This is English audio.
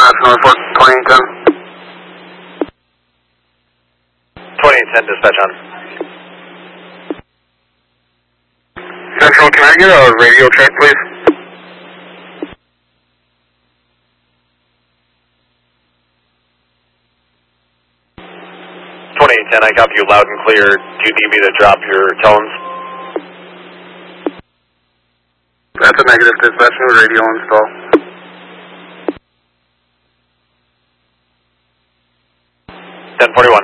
Norfolk 2810. 2810 dispatch on. Central, can I get a radio check, please? I copy you loud and clear. Do you need me to drop your tones? That's a negative dispatch, no radio install. Ten 41.